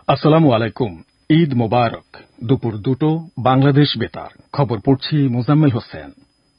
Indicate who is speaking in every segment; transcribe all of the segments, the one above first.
Speaker 1: আসসালামু আলাইকুম। ঈদ মোবারক। দুপুর ২টো বাংলাদেশ বেতার খবর পড়ছি মোজাম্মেল হোসেন।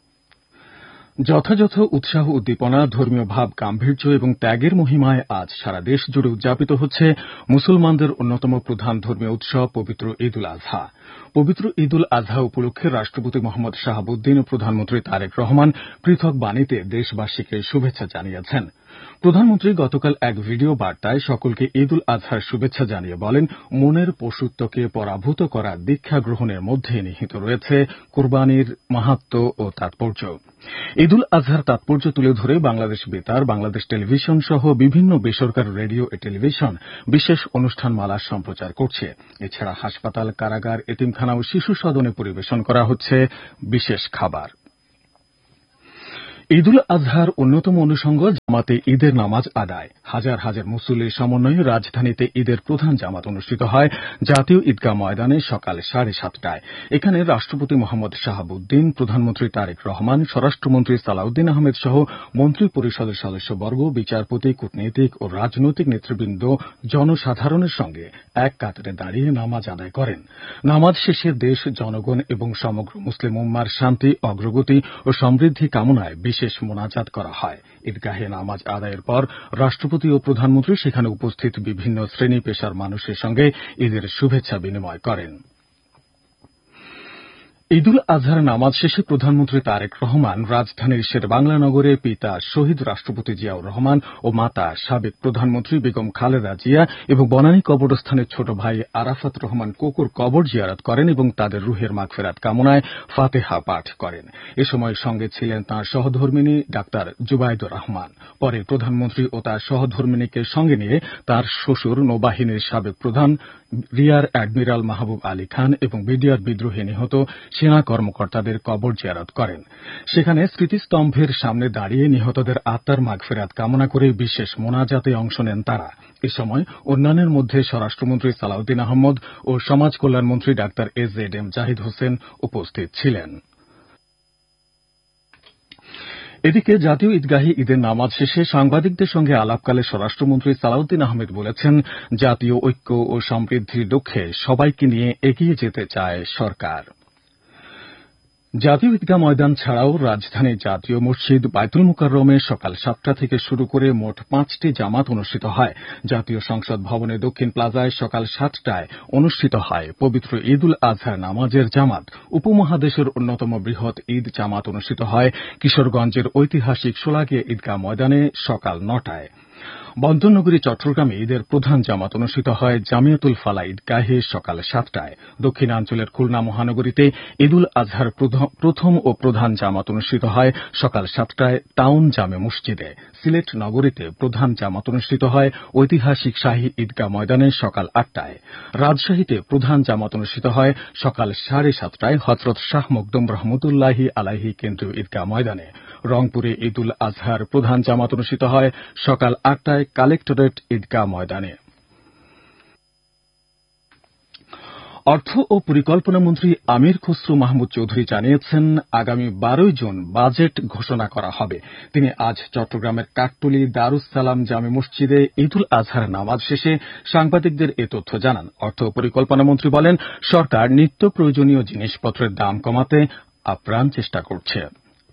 Speaker 1: যথাযথ উৎসাহ উদ্দীপনা, ধর্মীয় ভাব গাম্ভীর্য এবং ত্যাগের মহিমায় আজ সারা দেশ জুড়ে উদযাপিত হচ্ছে মুসলমানদের অন্যতম প্রধান ধর্মীয় উৎসব পবিত্র ঈদ উল আজহা। পবিত্র ঈদ উল আজহা উপলক্ষে রাষ্ট্রপতি মোহাম্মদ শাহাবুদ্দিন ও প্রধানমন্ত্রী তারেক রহমান পৃথক বাণীতে দেশবাসীকে শুভেচ্ছা জানিয়েছেন। প্রধানমন্ত্রী গতকাল এক ভিডিও বার্তায় সকলকে ঈদ উল আজহার শুভেচ্ছা জানিয়ে বলেন, মনের পশুত্বকে পরাভূত করা দীক্ষা গ্রহণের মধ্যে নিহিত রয়েছে কোরবানির মাহাত্ম্য ও তাৎপর্য। ঈদ উল আজহার তাৎপর্য তুলে ধরে বাংলাদেশ বেতার, বাংলাদেশ টেলিভিশন সহ বিভিন্ন বেসরকারি রেডিও ও টেলিভিশন বিশেষ অনুষ্ঠানমালা সম্প্রচার করছে। এছাড়া হাসপাতাল, কারাগার, এতিমখানা ও শিশু সদনে পরিবেশন করা হচ্ছে বিশেষ খাবার। ঈদ উল আজহার অন্যতম অনুষঙ্গ জামাতে ঈদের নামাজ আদায়। হাজার হাজার মুসল্লির সমন্বয়ে রাজধানীতে ঈদের প্রধান জামাত অনুষ্ঠিত হয় জাতীয় ঈদগাহ ময়দানে সকাল 7:30টায়। এখানে রাষ্ট্রপতি মোহাম্মদ শাহাবুদ্দিন, প্রধানমন্ত্রী তারেক রহমান, স্বরাষ্ট্রমন্ত্রী সালাউদ্দিন আহমেদ সহ মন্ত্রী পরিষদের সদস্যবর্গ, বিচারপতি, কূটনীতিক ও রাজনৈতিক নেতৃবৃন্দ জনসাধারণের সঙ্গে এক কাতারে দাঁড়িয়ে নামাজ আদায় করেন। নামাজ শেষে দেশ, জনগণ এবং সমগ্র মুসলিম উম্মার শান্তি, অগ্রগতি ও সমৃদ্ধি কামনায় বিশেষ মোনাজাত করা হয়। ঈদগাহে নামাজ আদায়ের পর রাষ্ট্রপতি ও প্রধানমন্ত্রী সেখানে উপস্থিত বিভিন্ন শ্রেণী পেশার মানুষের সঙ্গে ঈদের শুভেচ্ছা বিনিময় করেন। ঈদ উল আজহার নামাজ শেষে প্রধানমন্ত্রী তারেক রহমান রাজধানীর শেরেবাংলা নগরে পিতা শহীদ রাষ্ট্রপতি জিয়াউর রহমান ও মাতা সাবেক প্রধানমন্ত্রী বেগম খালেদা জিয়া এবং বনানী কবরস্থানের ছোট ভাই আরাফাত রহমান কোকুর কবর জিয়ারত করেন এবং তাদের রুহের মাগফিরাত কামনায় ফাতেহা পাঠ করেন। এ সময় সঙ্গে ছিলেন তাঁর সহধর্মিণী ডাক্তার জুবাইদুর রহমান। পরে প্রধানমন্ত্রী ও তার সহধর্মিণীকে সঙ্গে নিয়ে তাঁর শ্বশুর নৌবাহিনীর সাবেক প্রধান রিয়ার অ্যাডমিরাল মাহবুব আলী খান এবং বিডিআর বিদ্রোহে নিহত সেনা কর্মকর্তাদের কবর জিয়ারত করেন। সেখানে স্মৃতিস্তম্ভের সামনে দাঁড়িয়ে নিহতদের আত্মার মাগফিরাত কামনা করে বিশেষ মোনাজাতে অংশ নেন তারা। এ সময় অন্যান্যের মধ্যে স্বরাষ্ট্রমন্ত্রী সালাউদ্দিন আহমদ ও সমাজ কল্যাণমন্ত্রী ডাক্তার এজেড জাহিদ হোসেন উপস্থিত ছিলেন। এদিকে জাতীয় ঈদগাহে ঈদের নামাজ শেষে সাংবাদিকদের সঙ্গে আলাপকালে স্বরাষ্ট্রমন্ত্রী সালাউদ্দিন আহমেদ বলেছেন, জাতীয় ঐক্য ও সমৃদ্ধির লক্ষ্যে সবাইকে নিয়ে এগিয়ে যেতে চায় সরকার। জাতীয় ঈদগাহ ময়দান ছাড়াও রাজধানীর জাতীয় মসজিদ বায়তুল মুকাররমে সকাল 7টা থেকে শুরু করে মোট 5টি জামাত অনুষ্ঠিত হয়। জাতীয় সংসদ ভবনের দক্ষিণ প্লাজায় সকাল 7টায় অনুষ্ঠিত হয় পবিত্র ঈদ উল আজহার নামাজের জামাত। উপমহাদেশের অন্যতম বৃহৎ ঈদ জামাত অনুষ্ঠিত হয় কিশোরগঞ্জের ঐতিহাসিক শোলাকিয়া ঈদগাহ ময়দানে সকাল 9টায়। বন্দরনগরী চট্টগ্রামে ঈদের প্রধান জামাত অনুষ্ঠিত হয় জামিয়াতুল ফালাহ ঈদগাহে সকাল 7টায়। দক্ষিণাঞ্চলের খুলনা মহানগরীতে ঈদ উল আজহার প্রথম ও প্রধান জামাত অনুষ্ঠিত হয় সকাল 7টায় টাউন জামে মসজিদে। সিলেট নগরীতে প্রধান জামাত অনুষ্ঠিত হয় ঐতিহাসিক শাহী ঈদগাহ ময়দানে সকাল 8টায়। রাজশাহীতে প্রধান জামাত অনুষ্ঠিত হয় সকাল 7:30টায় হযরত শাহ মখদুম রহমতুল্লাহি আলাইহি কেন্দ্রীয় ঈদগাহ ময়দানে। রংপুরে ঈদ উল আজহার প্রধান জামাত অনুষ্ঠিত হয় সকাল 8টায় কালেক্টরেট ঈদগাহ ময়দানে। অর্থ ও পরিকল্পনা মন্ত্রী আমির খসরু মাহমুদ চৌধুরী জানিয়েছেন, আগামী 12 জুন বাজেট ঘোষণা করা হবে। তিনি আজ চট্টগ্রামের কাকতলী দারুস সালাম জামে মসজিদে ঈদ উল আজহার নামাজ শেষে সাংবাদিকদের এ তথ্য জানান। অর্থ ও পরিকল্পনা মন্ত্রী বলেন, সরকার নিত্য প্রয়োজনীয় জিনিসপত্রের দাম কমাতে আপ্রাণ চেষ্টা করছে।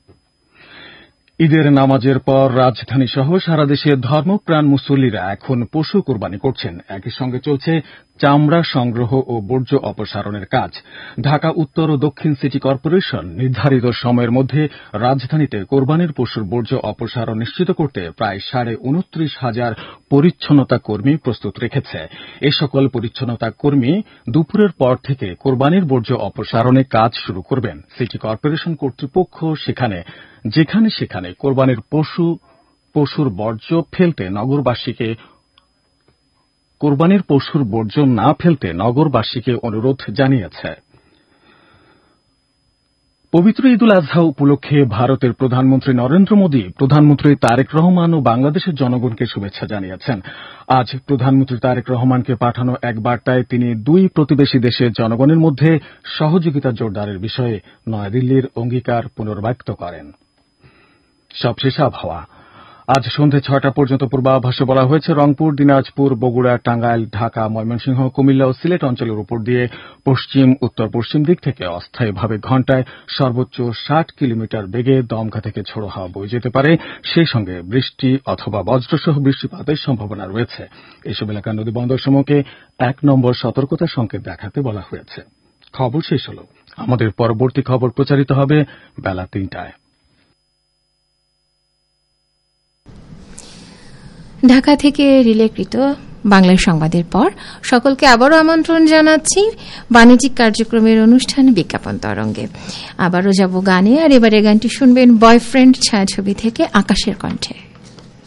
Speaker 1: ঈদের নামাজের পর রাজধানী সহ সারা দেশে ধর্মপ্রাণ মুসল্লিরা এখন পশু কোরবানি করছেন। একই সঙ্গে চলছে চামড়া সংগ্রহ ও বর্জ্য অপসারণের কাজ। ঢাকা উত্তর ও দক্ষিণ সিটি কর্পোরেশন নির্ধারিত সময়ের মধ্যে রাজধানীতে কোরবানির পশুর বর্জ্য অপসারণ নিশ্চিত করতে প্রায় 29,500 পরিচ্ছন্নতা কর্মী প্রস্তুত রেখেছে। এ সকল পরিচ্ছন্নতা কর্মী দুপুরের পর থেকে কোরবানির বর্জ্য অপসারণে কাজ শুরু করবেন। সিটি কর্পোরেশন কর্তৃপক্ষ যেখানে সেখানে কোরবানির পশুর বর্জ্য না ফেলতে নগরবাসীকে অনুরোধ জানিয়েছে। পবিত্র ঈদ উল আজহা উপলক্ষে ভারতের প্রধানমন্ত্রী নরেন্দ্র মোদী, প্রধানমন্ত্রী তারেক রহমান ও বাংলাদেশের জনগণকে শুভেচ্ছা জানিয়েছেন। আজ প্রধানমন্ত্রী তারেক রহমানকে পাঠানো এক বার্তায় তিনি দুই প্রতিবেশী দেশের জনগণের মধ্যে সহযোগিতা জোরদারের বিষয়ে নয়াদিল্লির অঙ্গীকার পুনর্ব্যক্ত করেন। সবশেষে আবহাওয়া। আজ সন্ধ্যে 6টা পর্যন্ত পূর্বাভাসে বলা হয়েছে রংপুর, দিনাজপুর, বগুড়া, টাঙ্গাইল, ঢাকা, ময়মনসিংহ, কুমিল্লা ও সিলেট অঞ্চলের উপর দিয়ে পশ্চিম উত্তর পশ্চিম দিক থেকে অস্থায়ীভাবে ঘণ্টায় সর্বোচ্চ 60 কিলোমিটার বেগে দমকা থেকে ঝোড়ো হাওয়া বয়ে যেতে পারে। সেই সঙ্গে বৃষ্টি অথবা বজ্রসহ বৃষ্টিপাতের সম্ভাবনা রয়েছে। এসব এলাকার নদীবন্দরসমূহকে 1 নম্বর সতর্কতা সংকেত দেখাতে বলা হয়েছে। খবর শেষ হল। আমাদের পরবর্তী খবর প্রচারিত হবে বেলা 3টায়।
Speaker 2: ঢাকা থেকে রিলেকৃত বাংলা সংবাদের পর সকলকে আবারও আমন্ত্রণ জানাচ্ছি বাণিজ্যিক কার্যক্রমের অনুষ্ঠান বিজ্ঞাপন তরঙ্গে। আবারও যাব গানে, আর এবারে গানটি শুনবেন বয়ফ্রেন্ড ছায়াছবি থেকে আকাশের কণ্ঠে।